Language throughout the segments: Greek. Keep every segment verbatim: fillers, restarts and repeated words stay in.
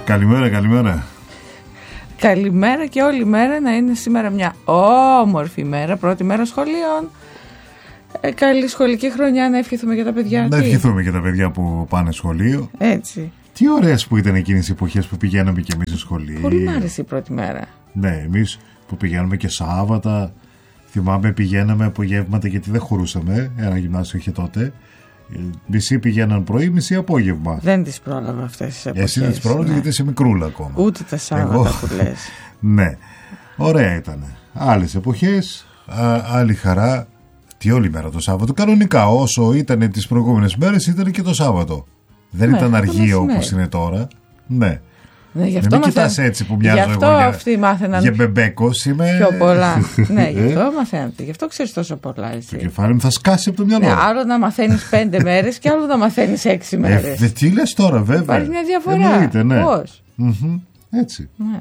Καλημέρα, καλημέρα. Καλημέρα και όλη μέρα να είναι σήμερα μια όμορφη μέρα, πρώτη μέρα σχολείων. Ε, καλή σχολική χρονιά να ευχηθούμε για τα παιδιά. Να ευχηθούμε για τα παιδιά που πάνε σχολείο. Έτσι. Τι ωραίες που ήταν εκείνες οι εποχές που πηγαίναμε και εμείς στο σχολείο. Πολύ μ' άρεσε η πρώτη μέρα. Ναι, εμείς που πηγαίναμε και Σάββατα. Θυμάμαι πηγαίναμε απογεύματα γιατί δεν χωρούσαμε. Ένα γυμνάσιο είχε τότε. Μισή πηγαίναν πρωί, μισή απόγευμα. Δεν τις πρόλαβα αυτές τις εποχές. Εσύ δεν τις πρόλαβες, ναι, γιατί είσαι μικρούλα ακόμα. Ούτε τα Σάββατα Εγώ... που λες. Ναι, ωραία ήταν. Άλλες εποχές, α, άλλη χαρά. Τι όλη μέρα το Σάββατο. Κανονικά όσο ήταν τις προηγούμενες μέρες ήταν και το Σάββατο. Δεν ναι, ήταν αργείο όπως είναι τώρα. Ναι. Ναι, γι' αυτό μην μαθαίν... κοιτάς έτσι που μοιάζω εγώ για, αυτοί μάθαιναν για μπεμπέκος είμαι. Πιο πολλά. Ναι, γι' αυτό μαθαίνετε. Γι' αυτό ξέρεις τόσο πολλά εσύ. Το κεφάλι μου θα σκάσει από το μυαλό. Ναι, άλλο να μαθαίνεις πέντε μέρες και άλλο να μαθαίνεις έξι μέρες. Ε, τι λες τώρα βέβαια. Υπάρχει μια διαφορά. Εννοείται, ναι. Πώς. Mm-hmm, έτσι. Ναι.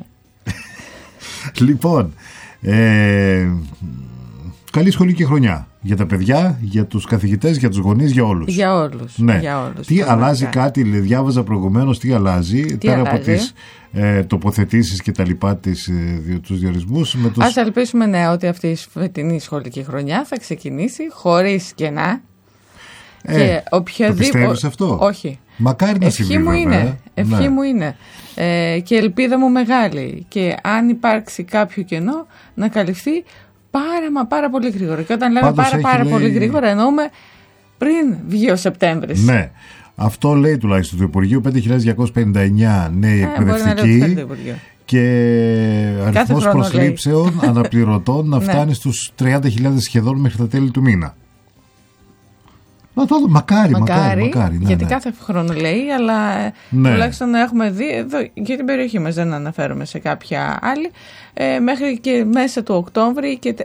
Λοιπόν, ε, καλή σχολική χρονιά. Για τα παιδιά, για τους καθηγητές, για τους γονείς, για όλους. Για όλους. Ναι. Για όλους. Τι αλλάζει κάτι, διάβαζα προηγουμένως, τι αλλάζει, τι πέρα αλλάζει? από τις ε, τοποθετήσεις και τα λοιπά, τις, ε, τους διορισμούς. Με τους... Ας ελπίσουμε ναι, ότι αυτή η φετινή σχολική χρονιά θα ξεκινήσει χωρίς κενά. Ε, και οποιαδήποτε... Το πιστεύεις αυτό? Όχι. Μακάρι να συμβεί μου βέβαια. Είναι. Ευχή ναι. μου είναι. Ε, και ελπίδα μου μεγάλη. Και αν υπάρξει κάποιο κενό, να καλυφθεί πάρα μα πάρα πολύ γρήγορα. Και όταν λέμε Πάντως πάρα πάρα λέει... πολύ γρήγορα, εννοούμε πριν βγει ο Σεπτέμβρης. Ναι. Αυτό λέει τουλάχιστον το Υπουργείο. πέντε χιλιάδες διακόσιες πενήντα εννέα νέοι ε, εκπαιδευτικοί και αριθμός προσλήψεων αναπληρωτών να φτάνει στους τριάντα χιλιάδες σχεδόν μέχρι τα τέλη του μήνα. Να το δω. Μακάρι, μακάρι, μακάρι, μακάρι ναι, γιατί ναι. κάθε χρόνο λέει, αλλά ναι. τουλάχιστον έχουμε δει εδώ για την περιοχή μας, δεν αναφέρομαι σε κάποια άλλη, ε, μέχρι και μέσα του Οκτώβρη και,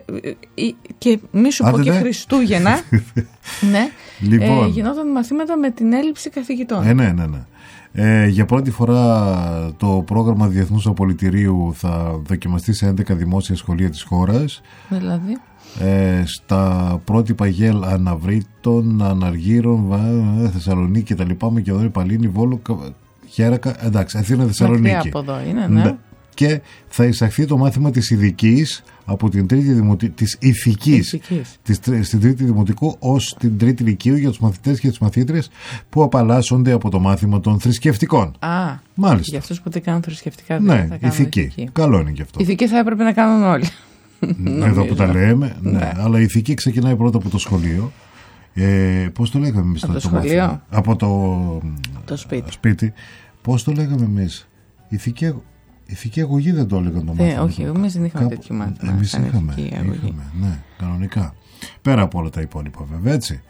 και μη σου Άντε, πω και ναι. Χριστούγεννα ναι, λοιπόν. ε, γινόταν μαθήματα με την έλλειψη καθηγητών. Ε, ναι, ναι, ναι. Ε, για πρώτη φορά το πρόγραμμα Διεθνούς Απολυτηρίου θα δοκιμαστεί σε έντεκα δημόσια σχολεία της χώρας. Δηλαδή Ε, στα πρότυπα ΓΕΛ Αναβρίτων, Αναργύρων, Θεσσαλονίκη και τα λοιπά, Μακεδονία, Παλίνη, Βόλο, Χέρακα, εντάξει, Αθήνα, Θεσσαλονίκη. Μακριά από εδώ είναι, ναι. Και θα εισαχθεί το μάθημα της ειδικής από την τρίτη δημοτική, της ηθικής, της, στην τρίτη δημοτικού ως την τρίτη λυκείου για τους μαθητές και τις μαθήτρες που απαλλάσσονται από το μάθημα των θρησκευτικών. Α, μάλιστα. Για αυτούς που δεν κάνουν θρησκευτικά, ναι, δεν θα ηθική. ηθική. Καλό είναι και αυτό. Ηθική θα έπρεπε να κάνουν όλοι. Εδώ που τα λέμε, ναι. Ναι. Αλλά η ηθική ξεκινάει πρώτα από το σχολείο. Ε, πώς το λέγαμε εμείς από το, το σχολείο? Μάθημα? Από το, το σπίτι. σπίτι. Πώς το λέγαμε εμείς? Ηθική, ηθική αγωγή δεν το έλεγαν το μάθημα. Ε, όχι, εμείς δεν είχαμε τέτοιο μάθημα. Εμείς είχαμε, είχαμε, ναι, κανονικά. Πέρα από όλα τα υπόλοιπα βέβαια, έτσι.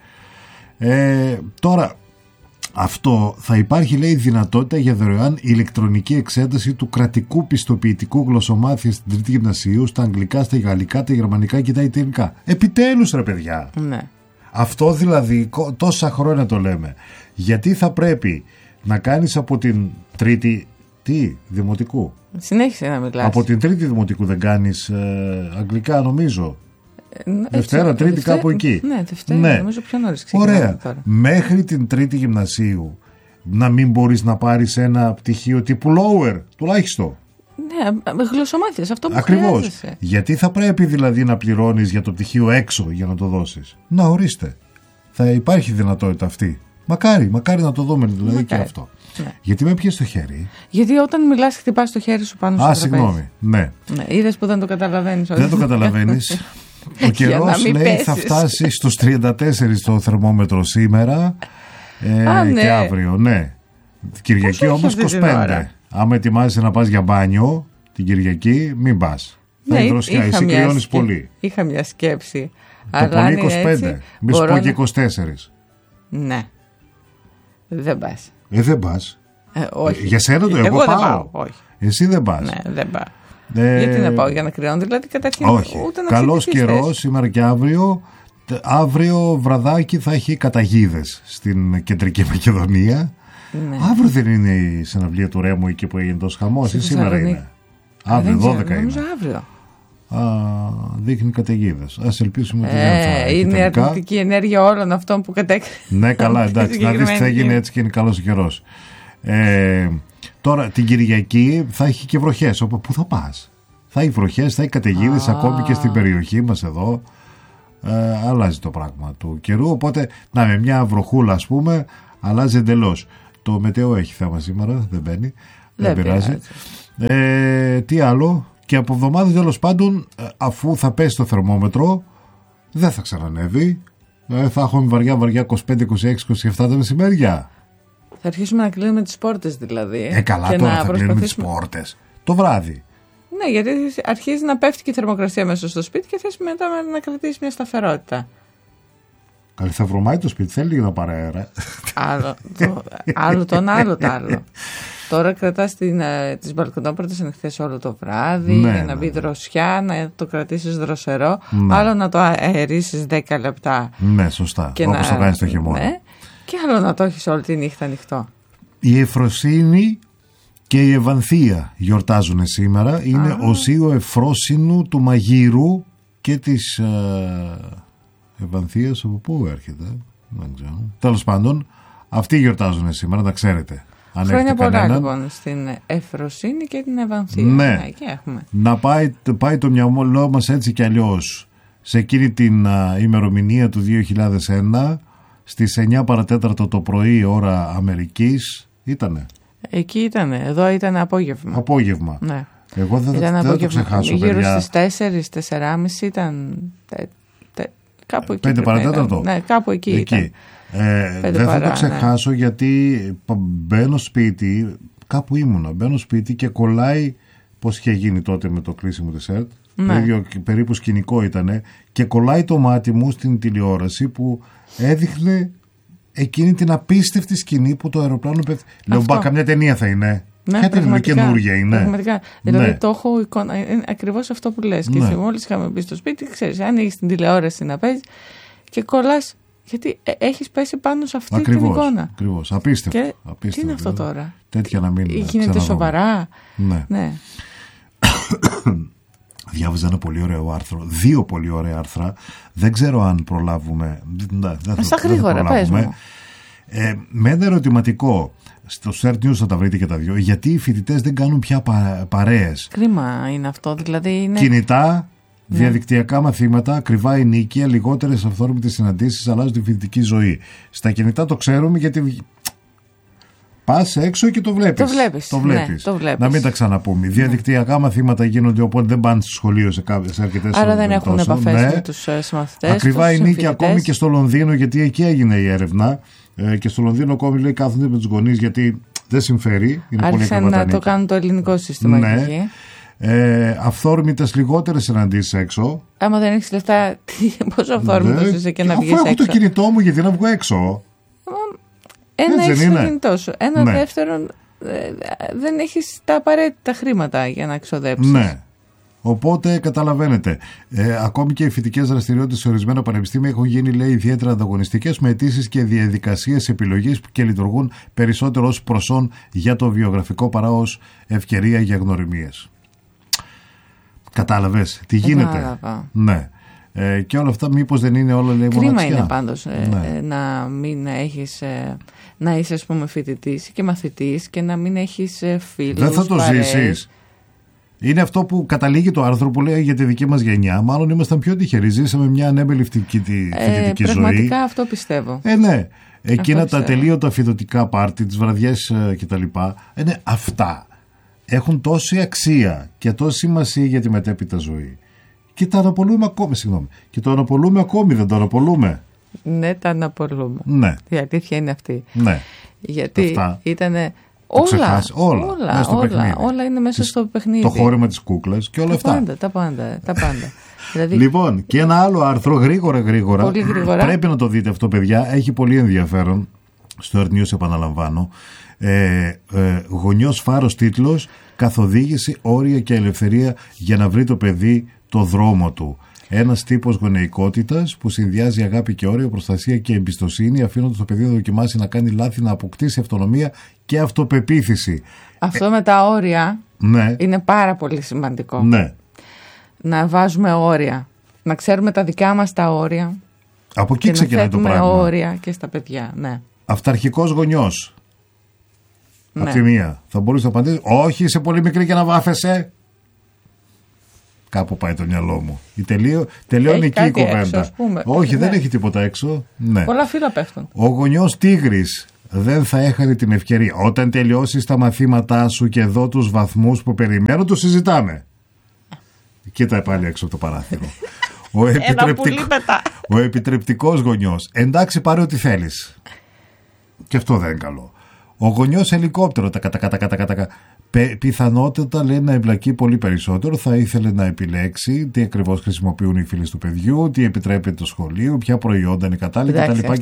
Ε, τώρα, αυτό θα υπάρχει, λέει, δυνατότητα για δωρεάν ηλεκτρονική εξέταση του κρατικού πιστοποιητικού γλωσσομάθεια στην τρίτη γυμνασίου, στα αγγλικά, στα γαλλικά, τα γερμανικά και τα ιταλικά. Επιτέλους ρε παιδιά. Ναι. Αυτό δηλαδή τόσα χρόνια το λέμε. Γιατί θα πρέπει να κάνεις από την τρίτη τι, δημοτικού. Συνέχισε να μιλάς. Από την τρίτη δημοτικού δεν κάνεις ε, αγγλικά νομίζω. Έτσι, Δευτέρα, Τρίτη, Δευτέρα, κάπου εκεί. Ναι, Δευτέρα, ναι. νομίζω πιο νωρίς ξεκινάμε. Ωραία. Τώρα. Μέχρι την Τρίτη γυμνασίου να μην μπορείς να πάρεις ένα πτυχίο τύπου lower, τουλάχιστον. Ναι, γλωσσομάθειες, αυτό που Ακριβώς. χρειάζεσαι. Γιατί θα πρέπει δηλαδή να πληρώνεις για το πτυχίο έξω για να το δώσεις? Να, ορίστε. Θα υπάρχει δυνατότητα αυτή. Μακάρι, μακάρι να το δούμε δηλαδή μακάρι. Και αυτό. Ναι. Γιατί με πιέζει το χέρι? Γιατί όταν μιλάς χτυπάς το χέρι σου πάνω στο τραπέζι. Α, συγγνώμη. Ναι. ναι. Είδες που δεν το καταλαβαίνεις. Δεν το καταλαβαίνεις. Ο καιρός λέει πέσεις. Θα φτάσει στους τριάντα τέσσερα το θερμόμετρο σήμερα ε, Α, ναι. και αύριο. Ναι. Κυριακή όμως είκοσι πέντε. Άμα ετοιμάζεσαι να πας για μπάνιο την Κυριακή, μην πας. Ναι, θα δροσιά, εσύ κρυώνεις σκε... πολύ. Είχα μια σκέψη. Το Αλλά πολύ είκοσι πέντε. Μη σου πω και είκοσι τέσσερα. Ναι. Δεν πας. Ε, δεν πας. Ε, όχι. Για σένα το εγώ, εγώ πάω. Δεν πάω. Όχι. Εσύ δεν πας. Ναι, δεν πάω. Ε, Γιατί να πάω για να κρυώνω, δηλαδή καταρχήν όχι. Ούτε να καλός καιρός σήμερα και αύριο. Αύριο βραδάκι θα έχει καταγίδες στην Κεντρική Μακεδονία. Ναι. Αύριο δεν είναι η συναυλία του Ρέμου εκεί που έγινε τόσο χαμός? Ή σήμερα είναι? Αύριο, δώδεκα είναι. Νομίζω αύριο. Α, δείχνει καταιγίδες. Ας ελπίσουμε ότι ε, δεν θα έχει. Είναι η αρνητική ενέργεια όλων αυτών που κατέκρινε. Ναι, καλά, εντάξει. Να δεις τι θα γίνει, έτσι και είναι καλός ο καιρός. Ε, Τώρα την Κυριακή θα έχει και βροχές. Όπου πού θα πας? Θα έχει βροχές, θα έχει καταιγίδες ah. ακόμη και στην περιοχή μας εδώ. Ε, αλλάζει το πράγμα του καιρού. Οπότε, να με μια βροχούλα, ας πούμε, αλλάζει εντελώς. Το μετέο έχει θέμα σήμερα, δεν μπαίνει. Δεν, δεν πειράζει. Ε, τι άλλο? Και από εβδομάδα τέλος πάντων, αφού θα πέσει το θερμόμετρο, δεν θα ξανανεύει. Ε, θα έχουμε βαριά βαριά είκοσι πέντε, είκοσι έξι, είκοσι επτά τα μεσημέρια. Θα αρχίσουμε να κλείνουμε τις πόρτες δηλαδή. Ε, καλά, τώρα θα κλείνουμε τις πόρτες. Το βράδυ. Ναι, γιατί αρχίζει να πέφτει και η θερμοκρασία μέσα στο σπίτι και θες μετά να κρατήσει μια σταθερότητα. Καλή, θα βρωμάει το σπίτι, θέλει λίγο να πάρει αέρα. Άλλο, το, άλλο τον άλλο το άλλο. Τώρα κρατάς την, τις μπαλκονόπορτες ανοιχτές όλο το βράδυ, ναι, για να μπει ναι. δροσιά, να το κρατήσεις δροσερό. Ναι. Άλλο να το αερίσεις δέκα λεπτά. Ναι, σωστά. Όπως το κάνεις το χειμώνα. Ναι, και άλλο να το έχεις όλη τη νύχτα ανοιχτό. Η Εφροσύνη και η Ευανθία γιορτάζουν σήμερα. Είναι οσείο Εφρόσινου του Μαγείρου και της ε, Ευανθίας. Από πού έρχεται? Δεν ξέρω. Τέλος πάντων, αυτοί γιορτάζουν σήμερα, να ξέρετε. Αν χρόνια πολλά λοιπόν στην Εφροσύνη και την Ευανθία. Ναι. Εκεί έχουμε. Να πάει, πάει το μυαλό μας έτσι κι αλλιώς σε εκείνη την α, ημερομηνία του δύο χιλιάδες ένα, στις εννιά παρατέταρτο το πρωί ώρα Αμερικής. Ήτανε. Εκεί ήτανε. Εδώ ήταν απόγευμα. Απόγευμα. Ναι. Εγώ δεν, δεν θα το ξεχάσω. Γύρω παιδιά. στις τέσσερις, τεσσεράμισι ήταν τε, τε, κάπου εκεί. Πέντε παρατέταρτο. Ναι, κάπου εκεί, εκεί. ήταν. Ε, δεν παρά, θα το ξεχάσω, ναι. Γιατί μπαίνω σπίτι, κάπου ήμουνα, μπαίνω σπίτι και κολλάει, πώς είχε γίνει τότε με το κλείσιμο της ΕΡΤ, ναι. Το ίδιο περίπου σκηνικό ήτανε, και κολλάει το μάτι μου στην τηλεόραση που έδειχνε εκείνη την απίστευτη σκηνή που το αεροπλάνο πέφτει. Λέω, μπα, καμιά ταινία θα είναι. Ναι, κάτι είναι καινούργια είναι. Πραγματικά. Δηλαδή ναι. Το έχω εικόνα. Είναι ακριβώς αυτό που λες. Ναι. Και μόλις είχαμε μπει στο σπίτι, ξέρεις, ανοίγεις την τηλεόραση να παίζει και κολλάς. Γιατί έχεις πέσει πάνω σε αυτή ακριβώς, την εικόνα. Ακριβώς. Απίστευτο. Και απίστευτο. Τι είναι αυτό τώρα? Τέτοια να μην γίνεται σοβαρά. Ναι. ναι. Διάβαζα ένα πολύ ωραίο άρθρο. Δύο πολύ ωραία άρθρα. Δεν ξέρω αν προλάβουμε. Ναι, δεν Στα γρήγορα, πες μου. Ε, με ένα ερωτηματικό. Στο Cert News θα τα βρείτε και τα δυο. Γιατί οι φοιτητές δεν κάνουν πια πα, παρέες. Κρίμα είναι αυτό. Δηλαδή είναι... Κινητά. Διαδικτυακά μαθήματα, ακριβά ενίκεια, λιγότερες αυθόρμητες συναντήσεις, αλλάζουν τη φοιτητική ζωή. Στα κινητά το ξέρουμε γιατί πας έξω και το βλέπεις. Το βλέπεις. Το βλέπεις. Ναι, το βλέπεις. Να μην τα ξαναπούμε. Ναι. Διαδικτυακά μαθήματα γίνονται, οπότε δεν πάνε στο σχολείο σε, σε αρκετές Άρα δεν έχουν επαφές ναι. με τους συμμαθητές. Ακριβά ενίκεια ακόμη και στο Λονδίνο, γιατί εκεί έγινε η έρευνα. Ε, και στο Λονδίνο ακόμη λέει κάθονται με τους γονείς γιατί δεν συμφέρει. Άρχισαν να το κάνουν το ελληνικό σύστημα ναι. εκεί. Ε, αυθόρμητες λιγότερες συναντήσεις έξω. Άμα δεν έχεις λεφτά, πόσο αυθόρμητος ναι. είσαι και να βγεις έξω? Αφού έχω το κινητό μου, γιατί να βγω έξω? Ένα έχεις το κινητό σου. Ένα ναι. δεύτερον, δεν έχεις τα απαραίτητα χρήματα για να ξοδέψεις. Ναι. Οπότε καταλαβαίνετε, ε, ακόμη και οι φοιτικές δραστηριότητες σε ορισμένα πανεπιστήμια έχουν γίνει, λέει, ιδιαίτερα ανταγωνιστικές, με αιτήσεις και διαδικασίες επιλογής και λειτουργούν περισσότερο ως προσόν για το βιογραφικό παρά ως ευκαιρία για γνωριμίες. Κατάλαβες τι γίνεται? Κατάλαβα. Ναι. Ε, και όλα αυτά μήπως δεν είναι όλα, λέει, κρίμα μοναξιά? Είναι πάντως ε, ναι. ε, να μην έχεις ε, να είσαι, ας πούμε, φοιτητής και μαθητής και να μην έχεις ε, φίλους. Δεν θα το παρέες. Ζήσεις. Είναι αυτό που καταλήγει το άρθρο που λέει για τη δική μας γενιά. Μάλλον ήμασταν πιο τυχεροί. Ζήσαμε μια ανέμελη φοιτητική ε, ζωή. Πραγματικά αυτό πιστεύω. Ε, ναι. Εκείνα αυτό τα τελείωτα φοιτητικά πάρτι, τις βραδιές ε, κτλ. Ε, ναι, αυτά έχουν τόση αξία και τόση σημασία για τη μετέπειτα ζωή. Και τα αναπολούμε ακόμη, συγγνώμη. Και το αναπολούμε ακόμη, δεν το αναπολούμε? Ναι, τα αναπολούμε. Ναι. Η αλήθεια είναι αυτή. Ναι. Γιατί ήτανε... Όλα, όλα, όλα, όλα, όλα είναι μέσα στο παιχνίδι. Το χόρεμα της κούκλας και όλα τα αυτά. Πάντα, τα πάντα, τα πάντα. Δηλαδή... Λοιπόν, και ένα άλλο άρθρο, γρήγορα, γρήγορα. Πολύ γρήγορα. Πρέπει να το δείτε αυτό, παιδιά. Έχει πολύ ενδιαφέρον. Στο Earth News, επαναλαμβάνω. Ε, ε, γονιός φάρος τίτλος, καθοδήγηση, όρια και ελευθερία για να βρει το παιδί το δρόμο του. Ένας τύπος γονεϊκότητας που συνδυάζει αγάπη και όρια, προστασία και εμπιστοσύνη, αφήνοντας το παιδί να δοκιμάσει να κάνει λάθη, να αποκτήσει αυτονομία και αυτοπεποίθηση. Αυτό ε, με τα όρια ναι. είναι πάρα πολύ σημαντικό. Ναι. Να βάζουμε όρια. Να ξέρουμε τα δικά μας τα όρια. Από εκεί ξεκινάει το πράγμα. Να θέτουμε όρια και στα παιδιά. Ναι. Αυταρχικός γονιός. Ναι. Από τη μία. Θα μπορούσε να απαντήσει, όχι, είσαι πολύ μικρή και να βάφεσαι. Κάπου πάει το μυαλό μου. Η τελείω, τελειώνει εκεί η κουβέντα. Έξω, ας πούμε. Όχι, ναι. δεν έχει τίποτα έξω. Ναι. Πολλά φύλλα πέφτουν. Ο γονιός τίγρης δεν θα έχανε την ευκαιρία. Όταν τελειώσεις τα μαθήματά σου και δω τους βαθμούς που περιμένω, το συζητάμε. Κοίτα πάλι έξω από το παράθυρο. Ο, επιτρεπτικ... ο επιτρεπτικός γονιός. Εντάξει, πάρε ό,τι θέλεις. Και αυτό δεν είναι καλό. Ο γονιός ελικόπτερο. Τα κατα, κατα, κατα, κατα, πιθανότητα λέει να εμπλακεί πολύ περισσότερο. Θα ήθελε να επιλέξει τι ακριβώς χρησιμοποιούν οι φίλοι του παιδιού, τι επιτρέπεται το σχολείο, ποια προϊόντα είναι κατάλληλα κτλ.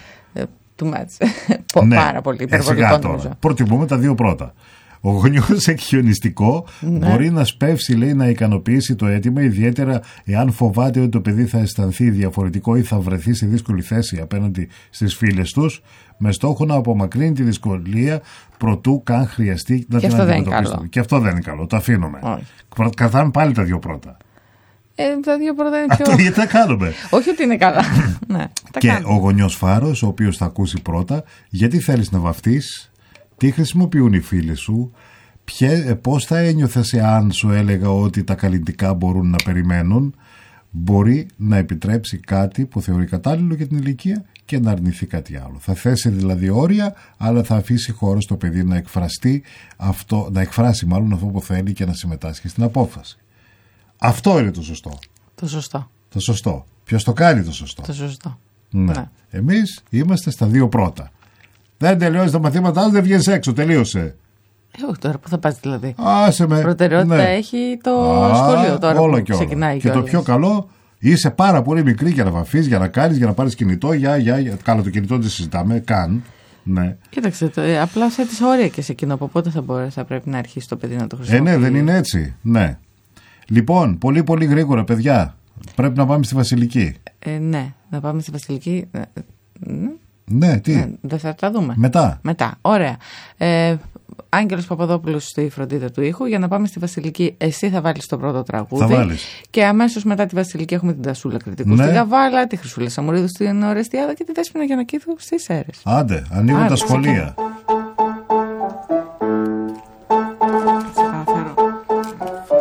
Too much. Ναι, πάρα πολύ υπερβολικό νομίζω. Προτιμούμε τα δύο πρώτα. Ο γονιός εκχιονιστικό ναι. μπορεί να σπεύσει, λέει, να ικανοποιήσει το αίτημα, ιδιαίτερα εάν φοβάται ότι το παιδί θα αισθανθεί διαφορετικό ή θα βρεθεί σε δύσκολη θέση απέναντι στις φίλες τους, με στόχο να απομακρύνει τη δυσκολία προτού καν χρειαστεί να και την αντιμετωπίσει. Και αυτό δεν είναι καλό. Το αφήνουμε. Κρατάμε πάλι τα δύο πρώτα. Ε, τα δύο πρώτα είναι πιο. Αυτό γιατί τα κάνουμε. Όχι ότι είναι καλά. Ναι, και κάνουμε. Ο γονιός φάρος, ο οποίος θα ακούσει πρώτα, γιατί θέλεις να βαφτείς, τι χρησιμοποιούν οι φίλοι σου, ποιε, πώς θα ένιωθες εάν σου έλεγα ότι τα καλλιτικά μπορούν να περιμένουν, μπορεί να επιτρέψει κάτι που θεωρεί κατάλληλο για την ηλικία και να αρνηθεί κάτι άλλο. Θα θέσει δηλαδή όρια, αλλά θα αφήσει χώρο στο παιδί να εκφραστεί αυτό, να εκφράσει μάλλον αυτό που θέλει και να συμμετάσχει στην απόφαση. Αυτό είναι το σωστό. Το σωστό. Το σωστό. Ποιος το κάνει το σωστό. Το σωστό. Ναι. Ναι. Εμείς είμαστε στα δύο πρώτα. Δεν τελειώσει τα μαθήματά σου, δεν βγαίνεις έξω. Τελείωσε. Ε, όχι τώρα που θα πας δηλαδή. Άσε με. Προτεραιότητα ναι. έχει το Α, σχολείο τώρα όλα που και όλα. ξεκινάει. Και, και το πιο καλό, είσαι πάρα πολύ μικρή για να βαφείς, για να κάνεις, για να πάρεις κινητό. Για, για, για. Καλά, το κινητό δεν συζητάμε καν. Ναι. Κοίταξε, το, ε, απλά σε τις όρια και σε εκείνο. Από πότε θα, μπορεί, θα πρέπει να αρχίσει το παιδί να το χρησιμοποιεί. Ε, ναι, δεν είναι έτσι. Ναι. Λοιπόν, πολύ πολύ γρήγορα, παιδιά. Πρέπει να πάμε στη Βασιλική. Ε, ναι, να πάμε στη Βασιλική. Ναι, ναι τι. Ναι, δεν θα τα δούμε. Μετά. Μετά, ωραία. Ε, Άγγελος Παπαδόπουλος στη φροντίδα του ήχου. Για να πάμε στη Βασιλική, εσύ θα βάλεις το πρώτο τραγούδι. Θα βάλεις. Και αμέσως μετά τη Βασιλική έχουμε την Τασούλα Κρητικού ναι. στη Γαβάλα, τη Χρυσούλα Σαμουρίδου στην Ορεστιάδα και τη Δέσποινα Γιαννακίδου στις Σέρρες. Άντε, ανοίγουν τα σχολεία.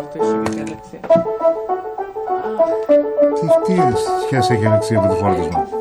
Τι, τι σχέση έχει ανεξία με το φόρτισμα.